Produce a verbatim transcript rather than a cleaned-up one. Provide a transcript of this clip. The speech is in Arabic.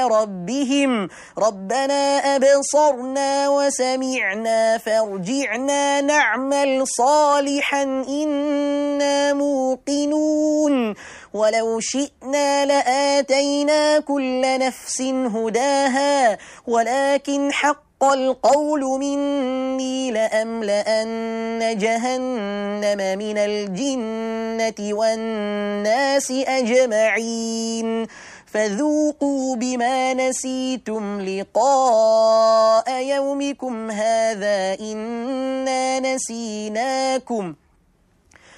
ربهم ربنا أبصرنا وسمعنا فارجعنا نعمل صالحا إنا موقنون ولو شئنا لآتينا كل نفس هداها ولكن حق القول مني لأملأن جهنم من الجنة والناس أجمعين فذوقوا بما نسيتم لقاء يومكم هذا إنا نسيناكم